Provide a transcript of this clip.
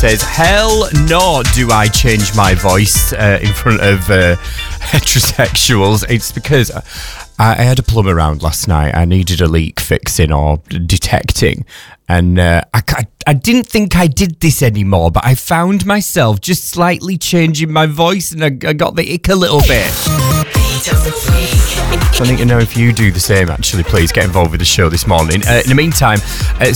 Says, hell no do I change my voice in front of heterosexuals. It's because I had a plumber around last night. I needed a leak fixing or detecting. And I didn't think I did this anymore, but I found myself just slightly changing my voice and I got the ick a little bit. So I need to know if you do the same, actually. Please get involved with the show this morning. In the meantime,